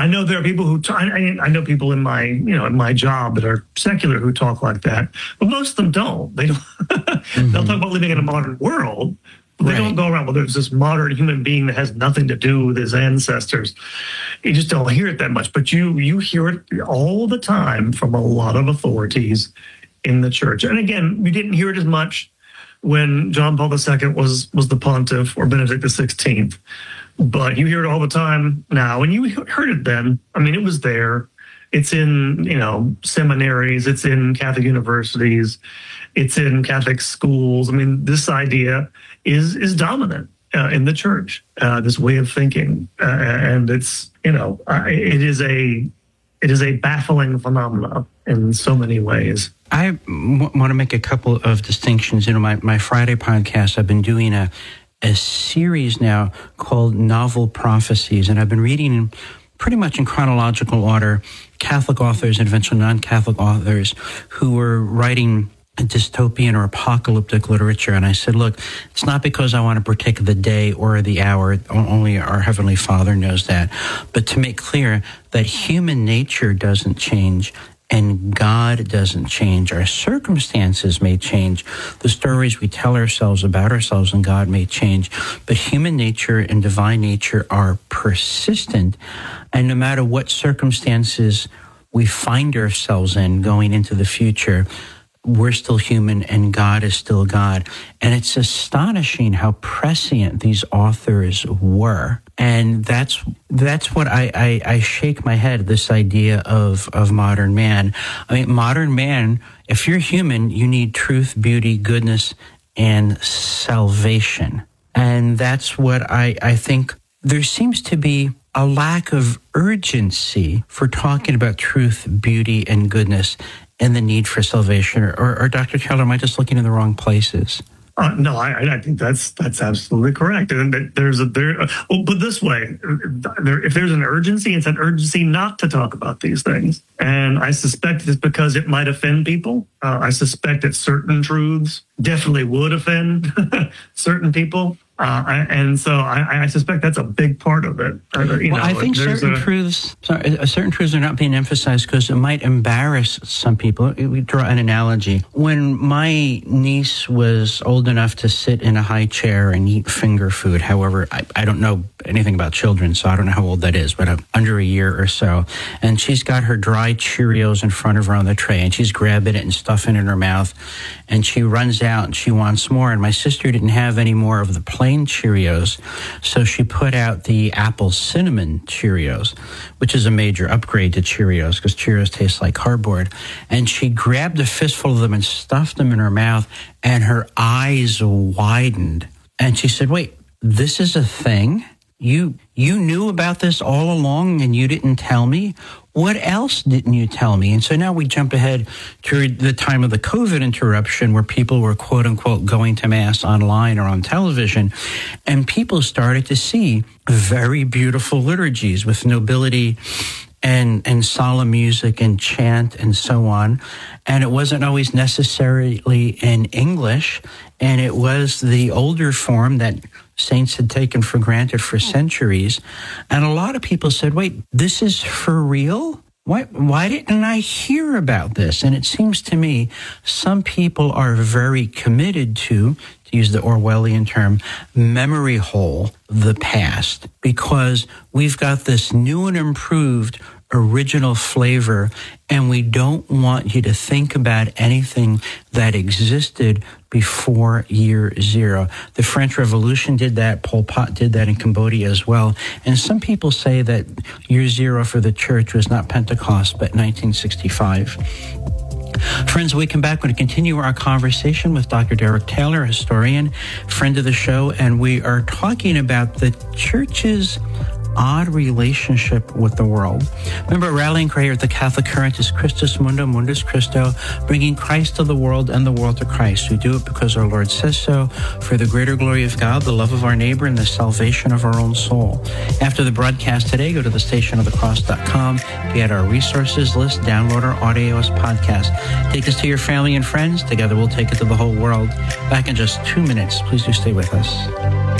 I know there are people who I know people in my job that are secular who talk like that, but most of them don't. They don't. They'll talk about living in a modern world. But they don't go around, well, there's this modern human being that has nothing to do with his ancestors. You just don't hear it that much, but you hear it all the time from a lot of authorities in the church. And again, we didn't hear it as much when John Paul II was the pontiff or Benedict XVI, but you hear it all the time now, and you heard it then. I mean, it was there. It's in, seminaries, it's in Catholic universities, it's in Catholic schools. I mean, this idea is dominant in the church, this way of thinking. And it's, it is a baffling phenomenon in so many ways. I want to make a couple of distinctions. My Friday podcast, I've been doing a series now called Novel Prophecies, and I've been reading pretty much in chronological order Catholic authors and eventually non-Catholic authors who were writing dystopian or apocalyptic literature. And I said, look, it's not because I want to partake of the day or the hour. Only our Heavenly Father knows that. But to make clear that human nature doesn't change and God doesn't change. Our circumstances may change. The stories we tell ourselves about ourselves and God may change. But human nature and divine nature are persistent. And no matter what circumstances we find ourselves in going into the future, we're still human and God is still God. And it's astonishing how prescient these authors were. And that's what I shake my head, this idea of modern man. I mean, modern man, if you're human, you need truth, beauty, goodness, and salvation. And that's what I think. There seems to be a lack of urgency for talking about truth, beauty, and goodness and the need for salvation. Or Dr. Keller, am I just looking in the wrong places? No, I think that's absolutely correct. And but this way, if there's an urgency, it's an urgency not to talk about these things. And I suspect it's because it might offend people. I suspect that certain truths definitely would offend certain people. And so I suspect that's a big part of it. I think certain truths are not being emphasized because it might embarrass some people. We draw an analogy. When my niece was old enough to sit in a high chair and eat finger food, however, I don't know anything about children, so I don't know how old that is, but under a year or so. And she's got her dry Cheerios in front of her on the tray, and she's grabbing it and stuffing it in her mouth. And she runs out and she wants more. And my sister didn't have any more of the plain Cheerios, so she put out the apple cinnamon Cheerios, which is a major upgrade to Cheerios because Cheerios taste like cardboard. And she grabbed a fistful of them and stuffed them in her mouth, and her eyes widened. And she said, wait, this is a thing? You knew about this all along and you didn't tell me? What else didn't you tell me? And so now we jump ahead to the time of the COVID interruption where people were, quote unquote, going to Mass online or on television. And people started to see very beautiful liturgies with nobility and solemn music and chant and so on. And it wasn't always necessarily in English. And it was the older form that saints had taken for granted for centuries. And a lot of people said, wait, this is for real? Why didn't I hear about this? And it seems to me some people are very committed to use the Orwellian term, memory hole the past, because we've got this new and improved original flavor, and we don't want you to think about anything that existed before year zero. The French Revolution did that. Pol Pot did that in Cambodia as well. And some people say that year zero for the church was not Pentecost, but 1965. Friends, when we come back, we're going to continue our conversation with Dr. Derek Taylor, historian, friend of the show, and we are talking about the church's odd relationship with the world. Remember, rallying cry here at the Catholic Current is Christus Mundo, Mundus Christo, bringing Christ to the world and the world to Christ. We do it because our Lord says so, for the greater glory of God, the love of our neighbor, and the salvation of our own soul. After the broadcast today, go to thestationofthecross.com, get our resources list, download our audio as podcast. Take us to your family and friends. Together we'll take it to the whole world. Back in just 2 minutes. Please do stay with us.